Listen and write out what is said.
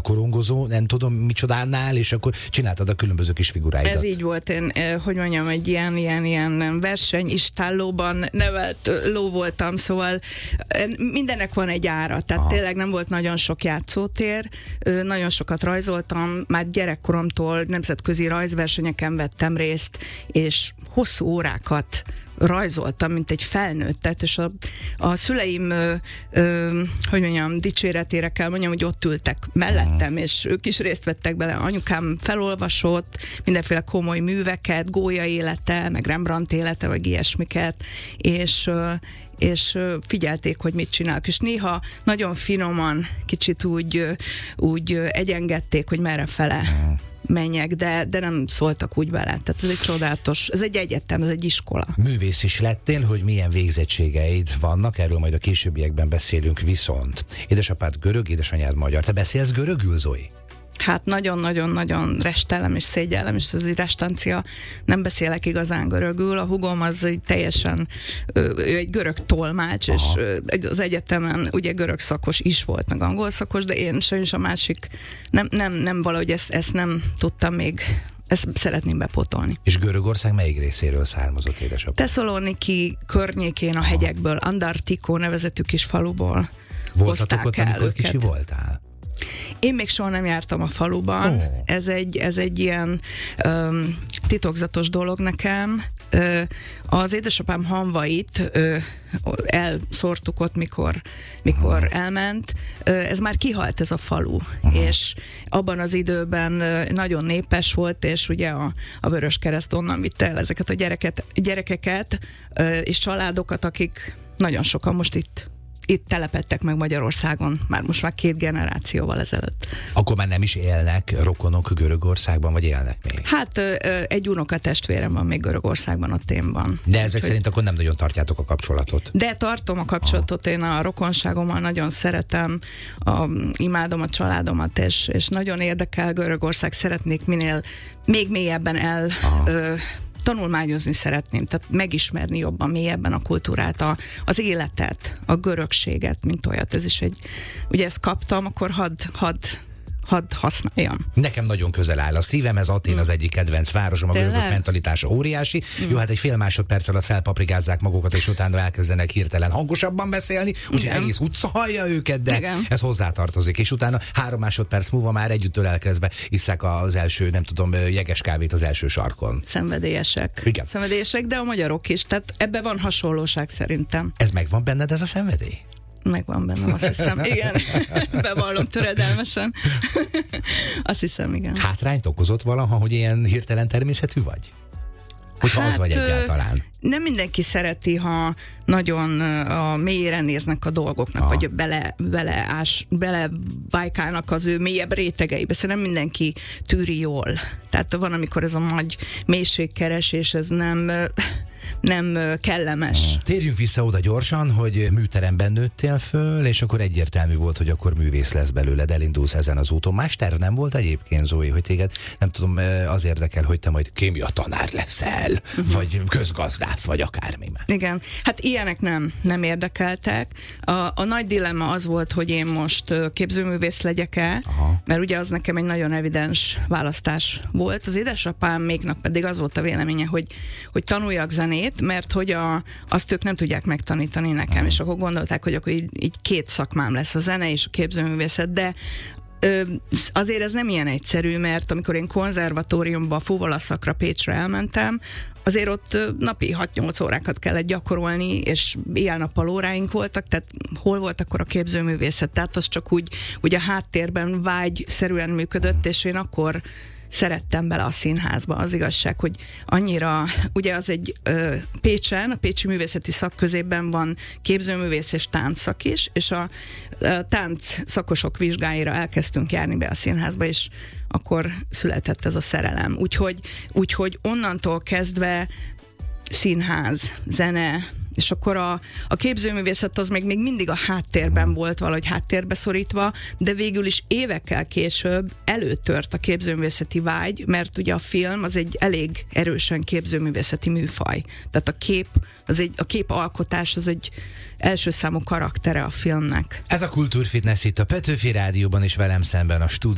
korongozó, nem tudom micsodánál, és akkor csináltad a különböző kis figuráidat. Ez így volt, én, hogy mondjam, egy ilyen versenyistállóban nevelt ló voltam, szóval mindennek van egy ára, tehát tényleg nem volt nagyon sok játszótér, nagyon sokat rajzoltam, már gyerekkoromtól nemzetközi rajzversenyeken vettem részt, és hosszú órákat rajzoltam, mint egy felnőttet, és a szüleim, hogy mondjam, dicséretére kell mondjam, hogy ott ültek mellettem, és ők is részt vettek bele. Anyukám felolvasott mindenféle komoly műveket, Gólya élete, meg Rembrandt élete, vagy ilyesmiket, és figyelték, hogy mit csinálok. És néha nagyon finoman, kicsit úgy egyengették, hogy merre fele menjek, de nem szóltak úgy vele. Tehát ez egy csodálatos, ez egy egyetem, ez egy iskola. Művész is lettél, hogy milyen végzettségeid vannak, erről majd a későbbiekben beszélünk, viszont édesapád görög, édesanyád magyar. Te beszélsz görögül, Zoe? Hát nagyon-nagyon-nagyon restelem és szégyellem, és ez egy restancia. Nem beszélek igazán görögül. A hugom az teljesen, ő egy görög tolmács, és az egyetemen ugye görög szakos is volt, meg angol szakos, de én sajnos a másik nem valahogy ezt nem tudtam még, ezt szeretném bepótolni. És Görögország melyik részéről származott édesapád? Tesszaloniki környékén a hegyekből, Andartikó nevezetű kis faluból. Voltatok ott, amikor kicsi voltál? Én még soha nem jártam a faluban. Ez egy ilyen titokzatos dolog nekem. Az édesapám hamvait elszórtuk ott, mikor elment. Ez már kihalt, ez a falu. És abban az időben nagyon népes volt, és ugye a Vöröskereszt onnan vitte el ezeket a gyerekeket és családokat, akik nagyon sokan most itt telepedtek meg Magyarországon, most már 2 generációval ezelőtt. Akkor már nem is élnek rokonok Görögországban, vagy élnek még? Hát egy unokatestvérem van még Görögországban, ott én van. De ezek szerint akkor nem nagyon tartjátok a kapcsolatot? De tartom a kapcsolatot, én a rokonságommal nagyon szeretem, imádom a családomat, és nagyon érdekel Görögország, szeretnék minél még mélyebben tanulmányozni szeretném, tehát megismerni jobban, mélyebben a kultúrát, az életet, a görögséget, mint olyat. Ez is ugye ezt kaptam, akkor hadd használjam. Nekem nagyon közel áll a szívem, ez Atén az egyik kedvenc városom, a görögök mentalitása óriási. Jó, hát egy fél másodperc alatt felpaprigázzák magukat, és utána elkezdenek hirtelen hangosabban beszélni, úgyhogy egész utca hallja őket, de ez hozzátartozik. És utána 3 másodperc múlva már együtt ölelkezve isszák az első, nem tudom, jeges kávét az első sarkon. Szenvedélyesek. Igen. Szenvedélyesek, de a magyarok is, tehát ebben van hasonlóság szerintem. Ez megvan benned, ez a szenvedély? Megvan bennem, azt hiszem, igen. Bevallom töredelmesen. Azt hiszem, igen. Hátrányt okozott valaha, hogy ilyen hirtelen természetű vagy? Hogyha az vagy egyáltalán. Nem mindenki szereti, ha nagyon mélyére néznek a dolgoknak, vagy belebájkálnak az ő mélyebb rétegeibe. Szóval nem mindenki tűri jól. Tehát van, amikor ez a nagy mélységkeresés, ez nem kellemes. Térjünk vissza oda gyorsan, hogy műteremben nőttél föl, és akkor egyértelmű volt, hogy akkor művész lesz belőled, elindulsz ezen az úton. Más terv nem volt egyébként, Zoe, hogy téged, nem tudom, az érdekel, hogy te majd kémia tanár leszel, vagy közgazdász, vagy akármi már. Igen, hát ilyenek nem érdekeltek. A nagy dilemma az volt, hogy én most képzőművész legyek-e, mert ugye az nekem egy nagyon evidens választás volt. Az édesapáméknak pedig az volt a véleménye, hogy tanuljak zenét, mert hogy azt ők nem tudják megtanítani nekem, és akkor gondolták, hogy akkor így 2 szakmám lesz, a zene és a képzőművészet, de azért ez nem ilyen egyszerű, mert amikor én konzervatóriumba, fuvolaszakra, Pécsre elmentem, azért ott napi 6-8 órákat kellett gyakorolni, és éjjel-nappal óráink voltak, tehát hol volt akkor a képzőművészet? Tehát az csak úgy a háttérben vágyszerűen működött, és én akkor szerettem bele a színházba. Az igazság, hogy annyira, ugye az egy Pécsen, a Pécsi Művészeti Szakközépben van képzőművész és táncszak is, és a tánc szakosok vizsgáira elkezdtünk járni be a színházba, és akkor született ez a szerelem. Úgyhogy onnantól kezdve színház, zene, és akkor a képzőművészet az még mindig a háttérben volt, valahogy háttérbe szorítva, de végül is évekkel később előtört a képzőművészeti vágy, mert ugye a film az egy elég erősen képzőművészeti műfaj. Tehát a képalkotás az egy első számú karaktere a filmnek. Ez a Kultúrfitness itt a Petőfi Rádióban, és velem szemben a stúdióban